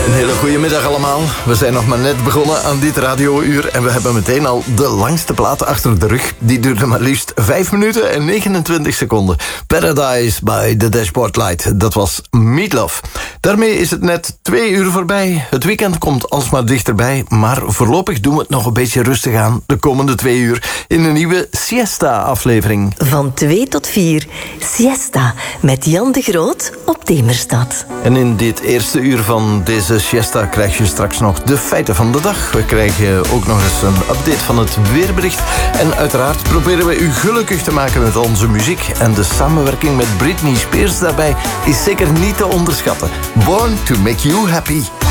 Een hele goede middag allemaal. We zijn nog maar net begonnen aan dit radiouur en we hebben meteen al de langste plaat achter de rug. Die duurde maar liefst 5 minuten en 29 seconden. Paradise by the Dashboard Light. Dat was Meatloaf. Daarmee is het net 2 uur voorbij. Het weekend komt alsmaar dichterbij, maar voorlopig doen we het nog een beetje rustig aan de komende 2 uur in een nieuwe Siesta-aflevering. Van 2 tot 4, Siesta, met Jan de Groot op Demerstad. En in dit eerste uur van deze Siesta krijg je straks nog de feiten van de dag. We krijgen ook nog eens een update van het weerbericht. En uiteraard proberen we u gelukkig te maken met onze muziek. En de samenwerking met Britney Spears daarbij is zeker niet te onderschatten. Born to make you happy.